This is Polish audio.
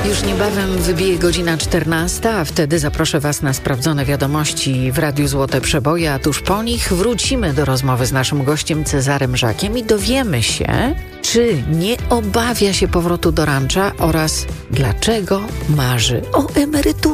Już niebawem wybije godzina 14, a wtedy zaproszę Was na sprawdzone wiadomości w Radiu Złote Przeboje, a tuż po nich wrócimy do rozmowy z naszym gościem Cezarym Żakiem i dowiemy się, czy nie obawia się powrotu do rancza oraz dlaczego marzy o emeryturze.